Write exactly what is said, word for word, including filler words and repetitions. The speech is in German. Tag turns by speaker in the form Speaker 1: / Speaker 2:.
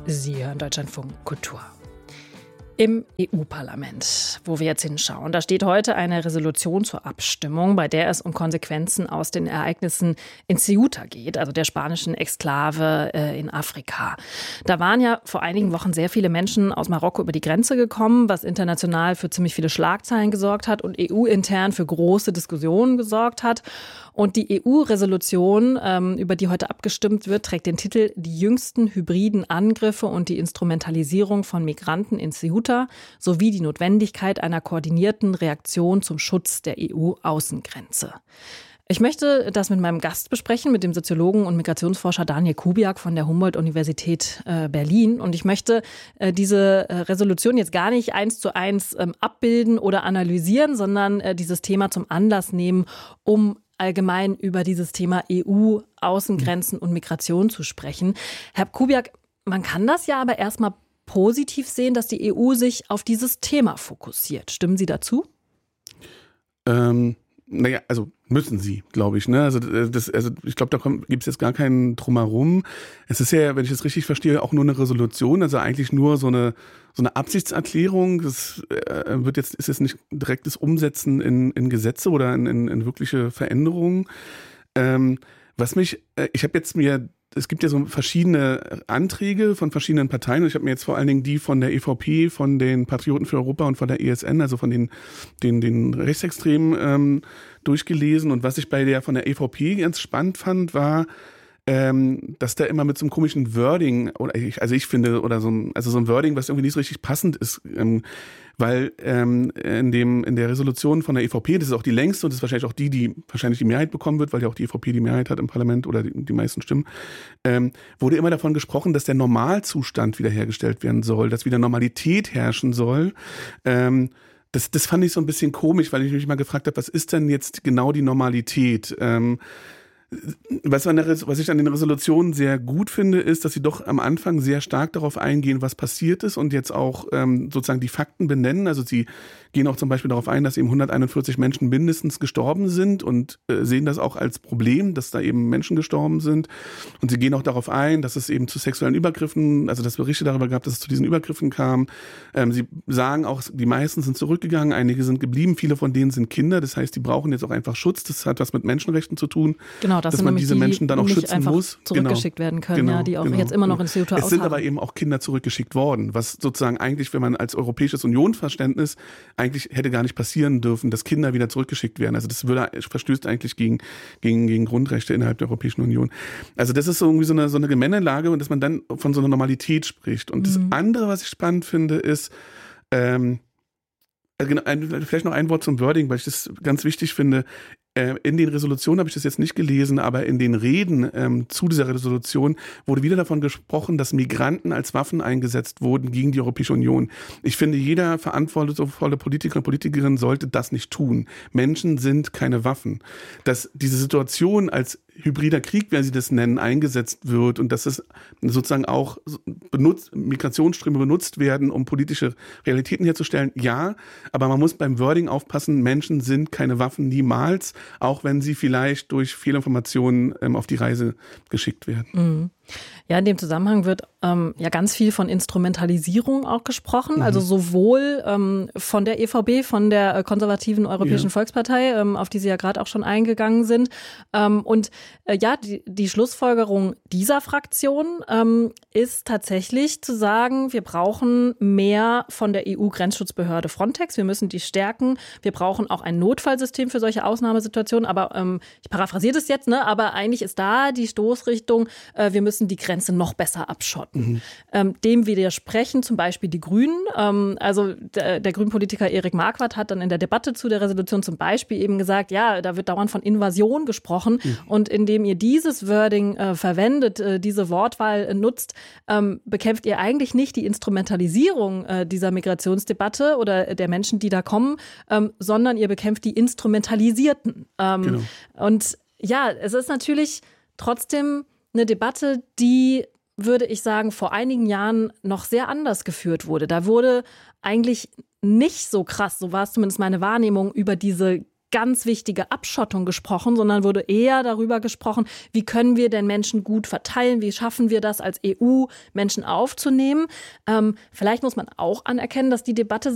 Speaker 1: Sie hören Deutschlandfunk Kultur. Im E U-Parlament, wo wir jetzt hinschauen, da steht heute eine Resolution zur Abstimmung, bei der es um Konsequenzen aus den Ereignissen in Ceuta geht, also der spanischen Exklave äh, in Afrika. Da waren ja vor einigen Wochen sehr viele Menschen aus Marokko über die Grenze gekommen, was international für ziemlich viele Schlagzeilen gesorgt hat und E U-intern für große Diskussionen gesorgt hat. Und die E U-Resolution, ähm, über die heute abgestimmt wird, trägt den Titel „Die jüngsten hybriden Angriffe und die Instrumentalisierung von Migranten in Ceuta sowie die Notwendigkeit einer koordinierten Reaktion zum Schutz der E U-Außengrenze“. Ich möchte das mit meinem Gast besprechen, mit dem Soziologen und Migrationsforscher Daniel Kubiak von der Humboldt-Universität äh, Berlin. Und ich möchte äh, diese äh, Resolution jetzt gar nicht eins zu eins ähm, abbilden oder analysieren, sondern äh, dieses Thema zum Anlass nehmen, um allgemein über dieses Thema E U, Außengrenzen und Migration zu sprechen. Herr Kubiak, man kann das ja aber erstmal positiv sehen, dass die E U sich auf dieses Thema fokussiert. Stimmen Sie dazu?
Speaker 2: Ähm, naja, also müssen sie, glaube ich. Ne? Also, das, also ich glaube, da gibt es jetzt gar keinen Drumherum. Es ist ja, wenn ich das richtig verstehe, auch nur eine Resolution, also eigentlich nur so eine so eine Absichtserklärung. Das äh, wird jetzt ist jetzt nicht direktes Umsetzen in, in Gesetze oder in, in, in wirkliche Veränderungen. Ähm, was mich, äh, ich habe jetzt mir Es gibt ja so verschiedene Anträge von verschiedenen Parteien. Ich habe mir jetzt vor allen Dingen die von der E V P, von den Patrioten für Europa und von der E S N, also von den den, den Rechtsextremen, ähm, durchgelesen. Und was ich bei der von der E V P ganz spannend fand, war, ähm, dass da immer mit so einem komischen Wording, oder ich, also ich finde, oder so ein, also so ein Wording, was irgendwie nicht so richtig passend ist, ähm, weil ähm, in dem in der Resolution von der E V P, das ist auch die längste und das ist wahrscheinlich auch die, die wahrscheinlich die Mehrheit bekommen wird, weil ja auch die E V P die Mehrheit hat im Parlament oder die, die meisten Stimmen, ähm, wurde immer davon gesprochen, dass der Normalzustand wiederhergestellt werden soll, dass wieder Normalität herrschen soll. Ähm, das, das fand ich so ein bisschen komisch, weil ich mich mal gefragt habe, was ist denn jetzt genau die Normalität? Ähm, Was, an der, was ich an den Resolutionen sehr gut finde, ist, dass sie doch am Anfang sehr stark darauf eingehen, was passiert ist und jetzt auch ähm, sozusagen die Fakten benennen. Also sie gehen auch zum Beispiel darauf ein, dass eben hunderteinundvierzig Menschen mindestens gestorben sind und äh, sehen das auch als Problem, dass da eben Menschen gestorben sind. Und sie gehen auch darauf ein, dass es eben zu sexuellen Übergriffen, also dass es Berichte darüber gab, dass es zu diesen Übergriffen kam. Ähm, sie sagen auch, die meisten sind zurückgegangen, einige sind geblieben, viele von denen sind Kinder. Das heißt, die brauchen jetzt auch einfach Schutz. Das hat was mit Menschenrechten zu tun.
Speaker 1: Genau. Das
Speaker 2: dass man diese
Speaker 1: die,
Speaker 2: Menschen dann auch
Speaker 1: nicht
Speaker 2: schützen
Speaker 1: einfach
Speaker 2: muss.
Speaker 1: Zurückgeschickt
Speaker 2: genau.
Speaker 1: werden können,
Speaker 2: genau,
Speaker 1: ja, die auch
Speaker 2: genau.
Speaker 1: jetzt immer noch in Ceuta ausharren.
Speaker 2: Es sind aber eben auch Kinder zurückgeschickt worden, was sozusagen eigentlich, wenn man als europäisches Unionsverständnis, eigentlich hätte gar nicht passieren dürfen, dass Kinder wieder zurückgeschickt werden. Also das würde, verstößt eigentlich gegen, gegen, gegen Grundrechte innerhalb der Europäischen Union. Also das ist so irgendwie so eine, so eine Gemengelage und dass man dann von so einer Normalität spricht. Und mhm. das andere, was ich spannend finde, ist, ähm, vielleicht noch ein Wort zum Wording, weil ich das ganz wichtig finde. In den Resolutionen habe ich das jetzt nicht gelesen, aber in den Reden ähm, zu dieser Resolution wurde wieder davon gesprochen, dass Migranten als Waffen eingesetzt wurden gegen die Europäische Union. Ich finde, jeder verantwortungsvolle Politiker und Politikerin sollte das nicht tun. Menschen sind keine Waffen. Dass diese Situation als hybrider Krieg, wie sie das nennen, eingesetzt wird und dass es sozusagen auch benutzt, Migrationsströme benutzt werden, um politische Realitäten herzustellen, ja, aber man muss beim Wording aufpassen, Menschen sind keine Waffen, niemals, auch wenn sie vielleicht durch Fehlinformationen ähm, auf die Reise geschickt werden.
Speaker 1: Mhm. Ja, in dem Zusammenhang wird ähm, ja ganz viel von Instrumentalisierung auch gesprochen, mhm. also sowohl ähm, von der E V P, von der konservativen Europäischen ja. Volkspartei, ähm, auf die Sie ja gerade auch schon eingegangen sind. Ähm, und äh, ja, die, die Schlussfolgerung dieser Fraktion ähm, ist tatsächlich zu sagen, wir brauchen mehr von der E U-Grenzschutzbehörde Frontex, wir müssen die stärken, wir brauchen auch ein Notfallsystem für solche Ausnahmesituationen, aber ähm, ich paraphrasiere das jetzt, ne? Aber eigentlich ist da die Stoßrichtung, äh, wir müssen die Grenze noch besser abschotten. Mhm. Ähm, dem widersprechen zum Beispiel die Grünen. Ähm, also der, der Grünen-Politiker Erik Marquardt hat dann in der Debatte zu der Resolution zum Beispiel eben gesagt, ja, da wird dauernd von Invasion gesprochen. Mhm. Und indem ihr dieses Wording äh, verwendet, äh, diese Wortwahl äh, nutzt, ähm, bekämpft ihr eigentlich nicht die Instrumentalisierung äh, dieser Migrationsdebatte oder der Menschen, die da kommen, ähm, sondern ihr bekämpft die Instrumentalisierten. Ähm, genau. Und ja, es ist natürlich trotzdem eine Debatte, die, würde ich sagen, vor einigen Jahren noch sehr anders geführt wurde. Da wurde eigentlich nicht so krass, so war es zumindest meine Wahrnehmung, über diese ganz wichtige Abschottung gesprochen, sondern wurde eher darüber gesprochen, wie können wir denn Menschen gut verteilen, wie schaffen wir das als E U, Menschen aufzunehmen. Ähm, vielleicht muss man auch anerkennen, dass die Debatte